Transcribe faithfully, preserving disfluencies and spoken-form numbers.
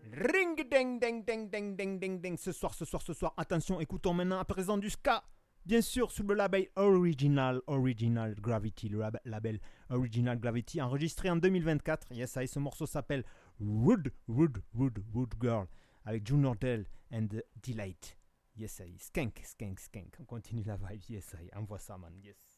Ring ding ding ding ding ding ding ding. Ce soir, ce soir, ce soir. Attention, écoutons maintenant à présent du ska. Bien sûr, sous le label Original, Original Gravity, le label Original Gravity, enregistré en deux mille vingt-quatre. Yes, I, ce morceau s'appelle Wood, Wood, Wood, Wood Girl, avec June Nordell and Delight. Yes, I, Skank, Skank, Skank. On continue la vibe. Yes, I, envoie ça, man. Yes.